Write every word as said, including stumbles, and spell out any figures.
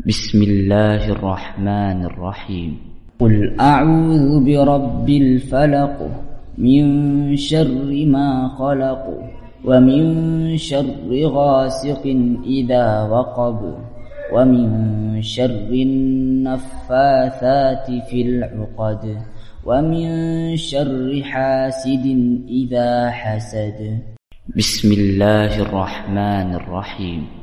بسم الله الرحمن الرحيم. قل أعوذ برب الفلق من شر ما خلق ومن شر غاسق إذا وقب ومن شر النفاثات في العقد ومن شر حاسد إذا حسد. بسم الله الرحمن الرحيم.